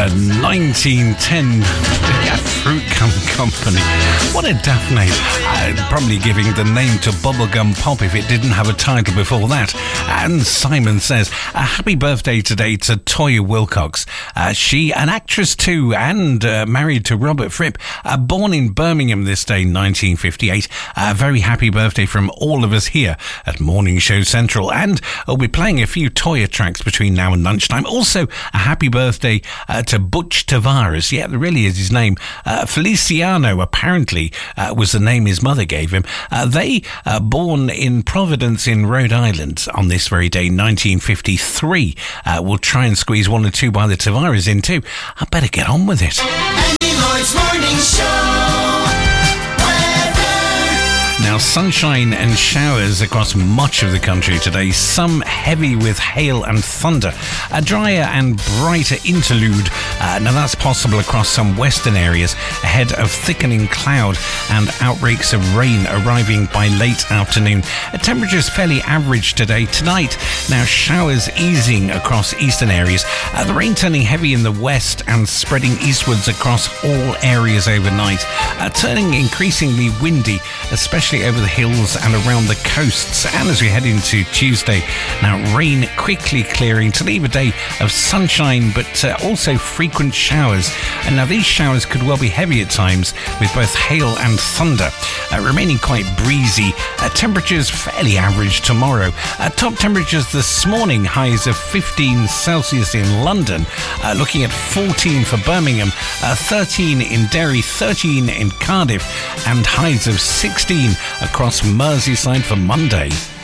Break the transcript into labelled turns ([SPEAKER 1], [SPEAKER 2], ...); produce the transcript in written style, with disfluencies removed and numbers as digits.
[SPEAKER 1] 1910. Fruit Gum Company. What a daft name. Probably giving the name to Bubblegum Pop if it didn't have a title before that. And Simon says, a happy birthday today to Toya Wilcox. She, an actress too, and married to Robert Fripp, born in Birmingham this day, 1958. A very happy birthday from all of us here at Morning Show Central. And we'll be playing a few Toya tracks between now and lunchtime. Also, a happy birthday to Butch Tavares. Yeah, that really is his name. Feliciano, apparently, was the name his mother gave him. They born in Providence in Rhode Island on this very day, 1953. We'll try and squeeze one or two by the Tavares in too. I better get on with it.
[SPEAKER 2] Andy Lloyd's Morning Show.
[SPEAKER 1] Now, sunshine and showers across much of the country today, some heavy with hail and thunder. A drier and brighter interlude. Now, that's possible across some western areas ahead of thickening cloud and outbreaks of rain arriving by late afternoon. Temperatures fairly average today. Tonight, now showers easing across eastern areas. The rain turning heavy in the west and spreading eastwards across all areas overnight. Turning increasingly windy, especially over the hills and around the coasts. And as we head into Tuesday, now rain quickly clearing to leave a day of sunshine, but also frequent showers. And now these showers could well be heavy at times with both hail and thunder, remaining quite breezy. Temperatures fairly average tomorrow. Top temperatures this morning, highs of 15 Celsius in London, looking at 14 for Birmingham, 13 in Derry, 13 in Cardiff, and highs of 16 across Merseyside for Monday.